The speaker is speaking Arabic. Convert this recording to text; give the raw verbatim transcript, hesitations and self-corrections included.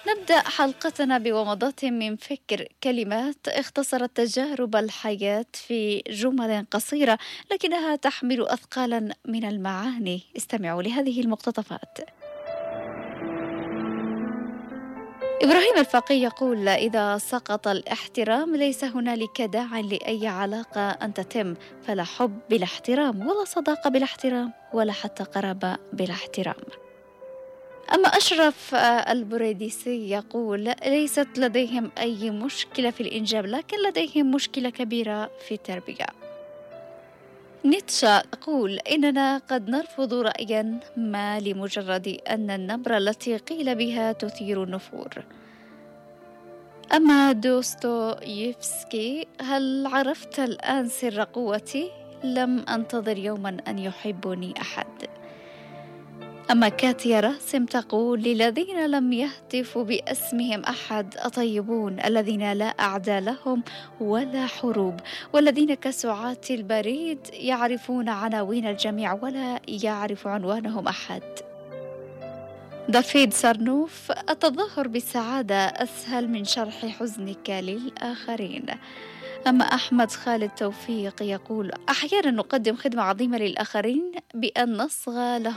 نبدأ حلقتنا بومضات من فكر، كلمات اختصرت تجارب الحياة في جمل قصيرة لكنها تحمل أثقالا من المعاني. استمعوا لهذه المقتطفات. إبراهيم الفقي يقول: إذا سقط الاحترام ليس هنالك داع لأي علاقة أن تتم، فلا حب بلا احترام، ولا صداقة بلا احترام، ولا حتى قرابة بلا احترام. أما أشرف آه، البريديسي يقول: ليست لديهم أي مشكلة في الإنجاب، لكن لديهم مشكلة كبيرة في التربية. نيتشه يقول: إننا قد نرفض رأيا ما لمجرد أن النبرة التي قيل بها تثير النفور. أما دوستويفسكي: هل عرفت الآن سر قوتي؟ لم أنتظر يوما أن يحبني أحد. أما كاتيا راسم تقول: للذين لم يهتفوا باسمهم أحد أطيبون، الذين لا أعداء لهم ولا حروب، والذين كسعات البريد يعرفون عناوين الجميع ولا يعرف عنوانهم أحد. دافيد سارنوف: التظاهر بالسعادة أسهل من شرح حزنك للآخرين. أما أحمد خالد توفيق يقول: أحيانا نقدم خدمة عظيمة للآخرين بأن نصغى لهم